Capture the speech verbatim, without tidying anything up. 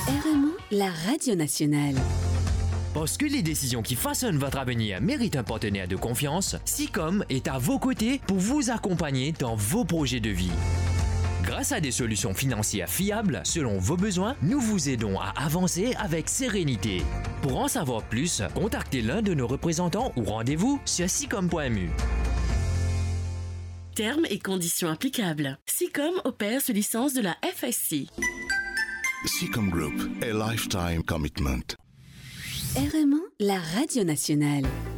R M O, la radio nationale. Parce que les décisions qui façonnent votre avenir méritent un partenaire de confiance, Sicom est à vos côtés pour vous accompagner dans vos projets de vie. Grâce à des solutions financières fiables, selon vos besoins, nous vous aidons à avancer avec sérénité. Pour en savoir plus, contactez l'un de nos représentants ou rendez-vous sur sicom point m u. Termes et conditions applicables. Sicom opère sous licence de la F S C. Sicom Group, a lifetime commitment. R M O, la radio nationale.